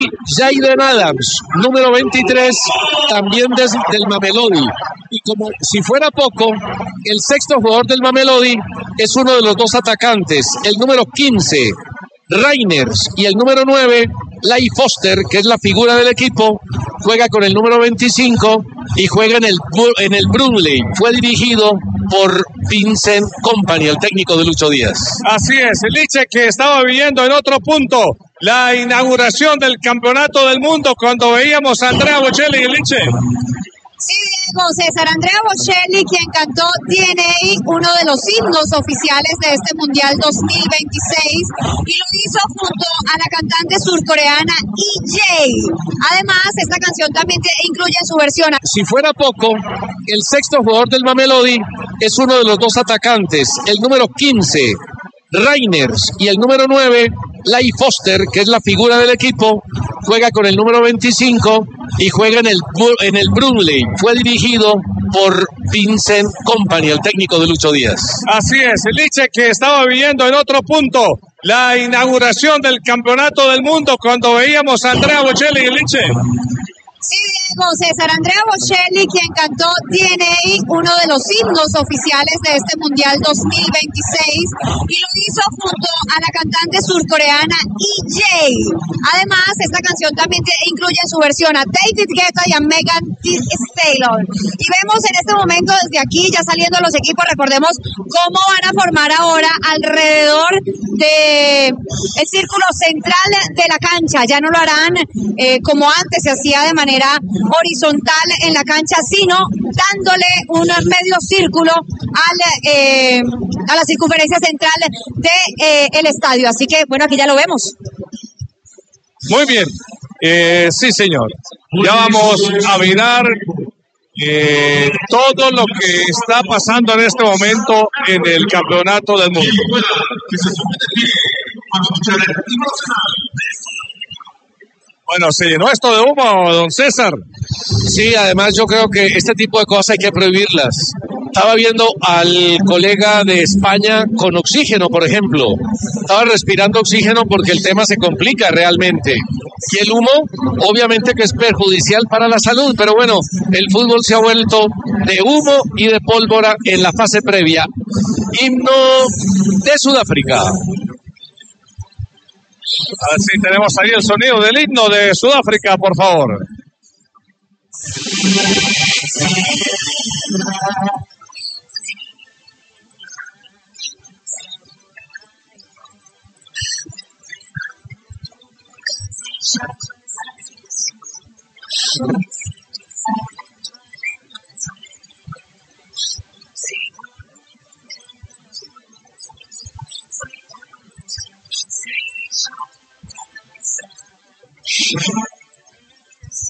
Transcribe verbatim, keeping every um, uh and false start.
Jayden Adams, número veintitrés, también des, del Mamelodi. Y como si fuera poco, el sexto jugador del Mamelodi es uno de los dos atacantes, el número quince, Reiners, y el número nueve, Leigh Foster, que es la figura del equipo, juega con el número veinticinco y juega en el, en el Brunley. Fue dirigido por Vincent Kompany, el técnico de Lucho Díaz. Así es, el Liche que estaba viviendo en otro punto la inauguración del Campeonato del Mundo cuando veíamos a Andrea Bocelli y el Liche. Sí, Diego, César Andrea Bocelli, quien cantó D N A, uno de los himnos oficiales de este Mundial dos mil veintiséis, y lo hizo junto a la cantante surcoreana E J. Además, esta canción también incluye en su versión. Si fuera poco, el sexto jugador del Mamelodi es uno de los dos atacantes, el número quince, Reiners, y el número nueve, Leigh Foster, que es la figura del equipo, juega con el número veinticinco y juega en el, en el Brunley. Fue dirigido por Vincent Kompany, el técnico de Lucho Díaz. Así es, el Liche que estaba viviendo en otro punto la inauguración del Campeonato del Mundo cuando veíamos a Andrea Bocelli y el Liche. Sí, Diego, César Andrea Bocelli, quien cantó D N A, uno de los himnos oficiales de este Mundial dos mil veintiséis, y lo hizo junto a la cantante surcoreana E J. Además, esta canción también incluye en su versión a David Guetta y a Megan Thee Stallion. Y vemos en este momento desde aquí, ya saliendo los equipos, recordemos cómo van a formar ahora alrededor de el círculo central de la cancha. Ya no lo harán eh, como antes se hacía de manera horizontal en la cancha, sino dándole un medio círculo al, eh, a la circunferencia central del de, eh, estadio. Así que, bueno, aquí ya lo vemos. Muy bien, eh, sí señor. Ya vamos a mirar eh, todo lo que está pasando en este momento en el Campeonato del Mundo. Bueno, ¿se llenó esto de humo, don César? Sí, además yo creo que este tipo de cosas hay que prohibirlas. Estaba viendo al colega de España con oxígeno, por ejemplo. Estaba respirando oxígeno porque el tema se complica realmente. Y el humo, obviamente que es perjudicial para la salud, pero bueno, el fútbol se ha vuelto de humo y de pólvora en la fase previa. Himno de Sudáfrica. Así tenemos ahí el sonido del himno de Sudáfrica, por favor.